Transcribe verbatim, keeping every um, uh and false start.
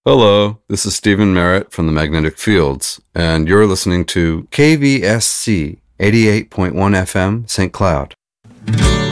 Hello, this is Stephen Merritt from the Magnetic Fields, and you're listening to K V S C eighty-eight point one F M, Saint Cloud.